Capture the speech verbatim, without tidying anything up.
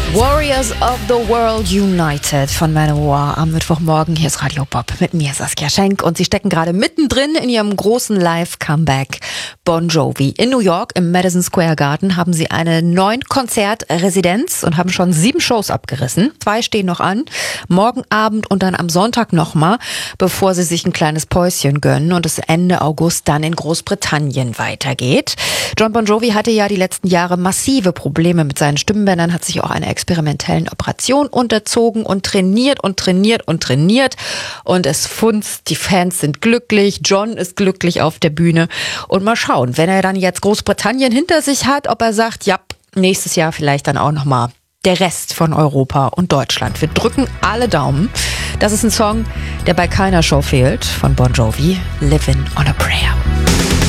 Warriors of the World United von Manowar am Mittwochmorgen. Hier ist Radio Bob mit mir, Saskia Schenk. Und sie stecken gerade mittendrin in ihrem großen Live-Comeback. Bon Jovi. In New York im Madison Square Garden haben sie eine neun Konzert-Residenz und haben schon sieben Shows abgerissen. Zwei stehen noch an. Morgen Abend und dann am Sonntag nochmal, bevor sie sich ein kleines Päuschen gönnen und es Ende August dann in Großbritannien weitergeht. John Bon Jovi hatte ja die letzten Jahre massive Probleme mit seinen Stimmbändern, hat sich auch eine experimentellen Operation unterzogen und trainiert und trainiert und trainiert. Und es funzt, die Fans sind glücklich, John ist glücklich auf der Bühne. Und mal schauen, wenn er dann jetzt Großbritannien hinter sich hat, ob er sagt, ja, nächstes Jahr vielleicht dann auch nochmal der Rest von Europa und Deutschland. Wir drücken alle Daumen. Das ist ein Song, der bei keiner Show fehlt, von Bon Jovi, Livin' on a Prayer.